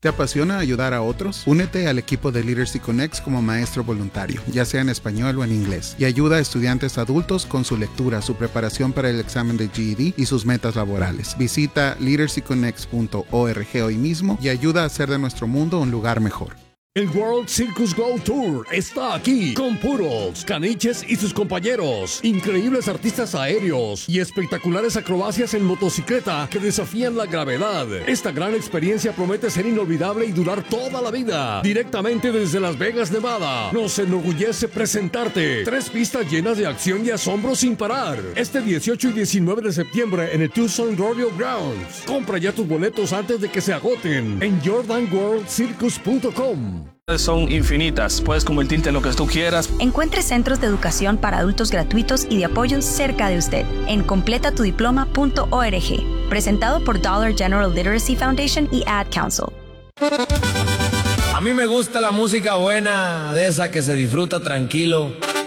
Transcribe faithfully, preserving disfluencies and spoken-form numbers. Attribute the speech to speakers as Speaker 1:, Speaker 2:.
Speaker 1: ¿Te apasiona ayudar a otros? Únete al equipo de Literacy Connects como maestro voluntario, ya sea en español o en inglés, y ayuda a estudiantes adultos con su lectura, su preparación para el examen de G E D y sus metas laborales. Visita literacy connects punto org hoy mismo y ayuda a hacer de nuestro mundo un lugar mejor.
Speaker 2: El World Circus Go Tour está aquí con Poodles, Caniches y sus compañeros, increíbles artistas aéreos y espectaculares acrobacias en motocicleta que desafían la gravedad. Esta gran experiencia promete ser inolvidable y durar toda la vida. Directamente desde Las Vegas, Nevada, nos enorgullece presentarte tres pistas llenas de acción y asombro sin parar. Este dieciocho y diecinueve de septiembre en el Tucson Rodeo Grounds. Compra ya tus boletos antes de que se agoten en jordan world circus punto com.
Speaker 3: Son infinitas, puedes convertirte en lo que tú quieras.
Speaker 4: Encuentre centros de educación para adultos gratuitos y de apoyo cerca de usted en completa tu diploma punto org. Presentado por Dollar General Literacy Foundation y Ad Council.
Speaker 5: A mí me gusta la música buena, de esa que se disfruta tranquilo.